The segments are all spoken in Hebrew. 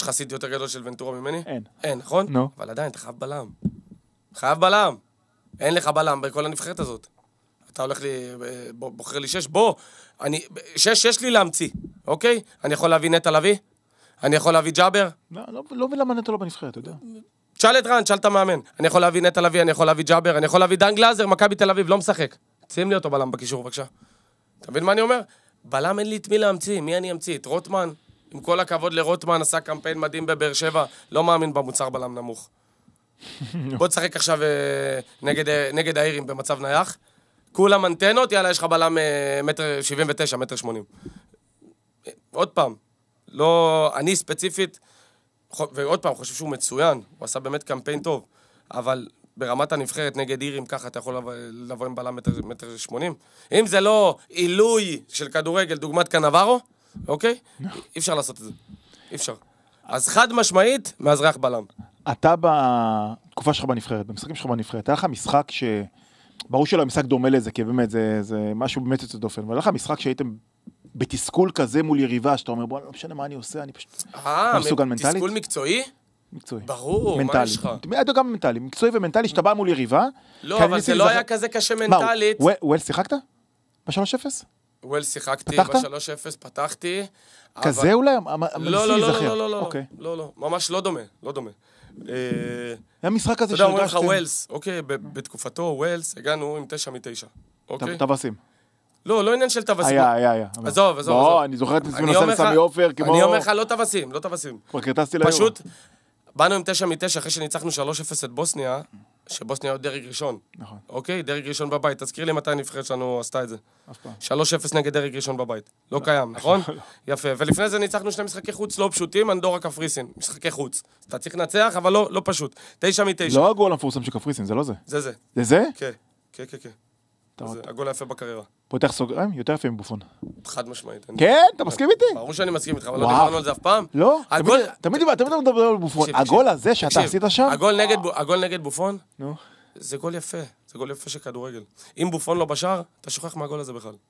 חסיד יותר גדול של ונטורה ממני? אין. אין, נכון? נו. אבל עדיין, אתה חייב בלם. חייב בלם. אין לך בלם בכל הנבחרת הזאת. אתה הולך לי, בוחר לי 6, בוא. 6 יש לי להמציא, אוקיי? אני יכול להביא נטע לביא? אני יכול להביא ג'אבר? לא מלמה נטע לא בנבחרת, אתה יודע. תשאל את רן, תשאל את המאמן. אני יכול להביא נטע לביא, אני יכול להביא ג'אבר, אני יכול להביא דן גלאזר, מכבי תל אביב, לא משחק. שים לי אותו בלם בקישור, בבקשה. אתה מבין מה אני אומר? בלם אין לי את מי להמציא, מי אני אמציא? את רוטמן? עם כל הכבוד לרוטמן, עשה קמפיין מדהים בבאר שבע, לא מאמין במוצר בלם נמוך. בוא תשחק עכשיו נגד האירים במצב נייח. כולם אנטנות, יאללה, יש לך בלם 1.79 מטר, 1.80. עוד פעם, לא, אני ספציפית, ועוד פעם, חושב שהוא מצוין, הוא עשה באמת קמפיין טוב, אבל ברמת הנבחרת נגד אירים, ככה אתה יכול לבוא עם בלם 1.80 מטר. אם זה לא עילוי של כדורגל, דוגמת קנברו, אוקיי? אי אפשר לעשות את זה. אי אפשר. אז חד משמעית, מאזרח בלם. אתה בתקופה שלך בנבחרת, במשחקים שלך בנבחרת, היה לך משחק ברור שלא משחק דומה לזה, כי באמת זה משהו באמת יוצא דופן, אבל היה לך משחק שהייתם בתסכול כזה מול יריבה, שאתה אומר, בוא, לא משנה מה אני עושה, אני פשוט לא מסוגל מנטלית. תסכול מקצועי? מקצועי. ברור, מה יש לך? גם מנטלי, מקצועי ומנטלי, שאתה בא מול יריבה. לא, אבל זה לא היה כזה קשה מנטלית. ווילס שיחקת? ב-3-0? ווילס שיחקתי, ב-3-0 פתחתי. כזה אולי? לא, ממש לא דומה, לא דומה. היה משחק כזה אתה יודע, אומר לך ווילס, אוקיי, בתקופתו ווילס, הגענו עם 9 מ-9, אוקיי? טווסים. לא עניין של טווסים. היה. עזוב. לא, אני זוכר את נסים נסה לסמי אופר, כמו... אני אומר לך, לא טווסים. כבר קרטסתי ליורו. פשוט, באנו עם 9 מ-9, אחרי שניצחנו 3-0 את בוסניה, שבוסניה עוד דרג ראשון. נכון. אוקיי? דרג ראשון בבית. תזכיר לי מתי הנבחרת שלנו עשתה את זה. אף פעם. 3-0 נגד דרג ראשון בבית. לא קיים, נכון? יפה. ולפני זה ניצחנו 2 משחקי חוץ לא פשוטים, אנדורה קפריסין. משחקי חוץ. אתה צריך לנצח, אבל לא פשוט. 9 מ-9. לא הגול המפורסם של קפריסין, זה לא זה. זה. זה זה? כן. זה הגול היפה בקריירה. פותח סוגריים, יותר יפה מבופון. חד משמעית. כן, אתה מסכים איתי? ברור שאני מסכים איתך, אבל לא דיברנו על זה אף פעם. לא, תמיד מדבר על בופון. הגול הזה שאתה עשית שם? הגול נגד בופון, נו. זה גול יפה. זה גול יפה של כדורגל. אם בופון לא בשער, אתה שוכח מהגול הזה בכלל.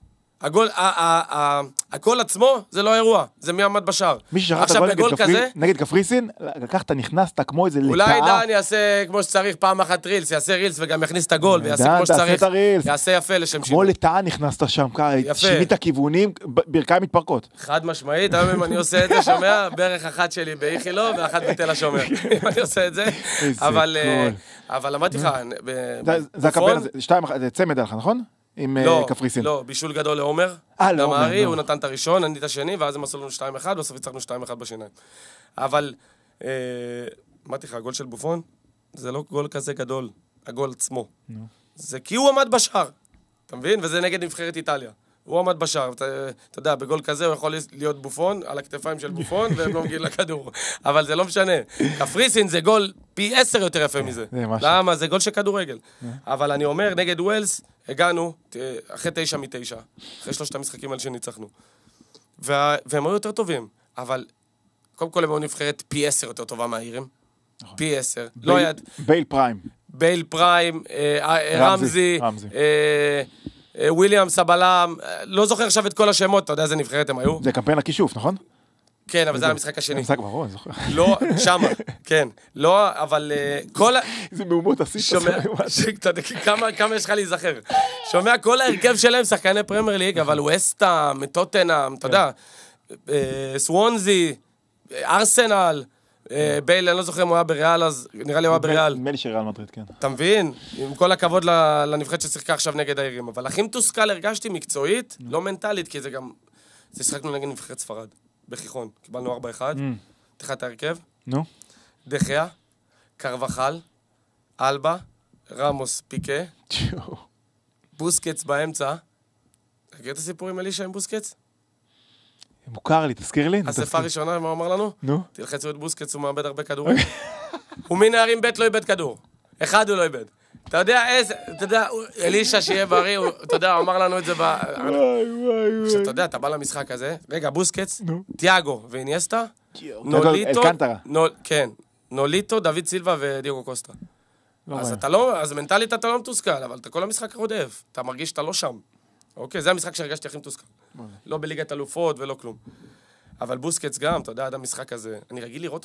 הגול עצמו זה לא אירוע, זה מי עמד בשער. מי ששכח את הגול נגד קפריסין, לקחת, נכנסת כמו איזה לטאה. אולי דן יעשה כמו שצריך פעם אחת רילס, יעשה רילס וגם יכניס את הגול, ויעשה כמו שצריך. יעשה יפה לשם כמו לטאה נכנסת שם, שינית כיוונים, ברכיים מתפרקות. חד משמעית, היום אם אני עושה את זה, שומע, ברך אחת שלי באיכילו, ואחת בתל השומר. אם אני עושה את זה, אבל אמרתי לך, זה הקמפיין, זה צמד עליך, נכון? עם קפריסין. לא, בישול גדול לעומר. דמרי, הוא נתן את הראשון, אני את השני, ואז הם עשו לנו 2-1, בסוף הצלחנו 2-1 בשיניים. אבל, אמרתי לך, הגול של בופון, זה לא גול כזה גדול, הגול עצמו. זה כי הוא עמד בשער, אתה מבין? וזה נגד נבחרת איטליה. הוא עמד בשער, אתה יודע, בגול כזה הוא יכול להיות בופון, על הכתפיים של בופון, והם לא מגיעים לכדור. אבל זה לא משנה. קפריסין זה גול פי 10 יותר יפה מזה. למה? זה גול של כדורגל. אבל אני אומר, נגד ווילס, הגענו, אחרי 9 מ-9, אחרי 3 המשחקים על שניצחנו. והם היו יותר טובים. אבל, קודם כל הם היו נבחרת פי 10 יותר טובה מהאירים. פי 10. בייל פריים, רמזי, וויליאם סבלם, לא זוכר עכשיו את כל השמות, אתה יודע איזה נבחרת הם היו? זה קמפיין הכישוף, נכון? כן, אבל זה המשחק השני. המשחק ברור, אני זוכר. לא, שמה, כן. לא, אבל כל... זה מהומות עשית. שומע, כמה יש לך להיזכר. שומע, כל ההרכב שלהם שחקני פרמייר ליג, אבל ווסטהאם, טוטנהאם, אתה יודע, סוונזי, ארסנל, בייל, אני לא זוכר אם הוא היה בריאל, אז נראה לי הוא היה בריאל. נדמה לי שריאל מדריד, כן. אתה מבין? עם כל הכבוד לנבחרת ששיחקה עכשיו נגד האירים. אבל הכי מתוסכל הרגשתי מקצועית, לא מנטלית, כי זה גם... זה שחקנו נגד נבחרת ספרד, בחיכון. קיבלנו 4-1. תחת ההרכב. נו. דחיה, קרבחל, אלבה, רמוס, פיקה. בוסקץ באמצע. תגיד את הסיפור עם אלישה עם בוסקץ? מוכר לי, תזכיר לי. השפה הראשונה, מה הוא אמר לנו? נו. תלחצו את בוסקץ, הוא מאבד הרבה כדורים. הוא מנערים ב' לא איבד כדור. אחד הוא לא איבד. אתה יודע, אלישה שיהיה בריא, אתה יודע, הוא אמר לנו את זה עכשיו, אתה יודע, אתה בא למשחק הזה, רגע, בוסקץ, תיאגו ואיניאסטה, נוליטו, כן, נוליטו, דוד סילבה ודייגו קוסטה. אז אתה לא, אז מנטלית אתה לא מתוסכל, אבל אתה כל המשחק רודף, אתה מרגיש שאתה לא שם. אוקיי, זה המשחק שהרגשתי הכי מתוסכל. לא בליגת אלופות ולא כלום. אבל בוסקץ גם, אתה יודע, עד המשחק הזה, אני רגיל לראות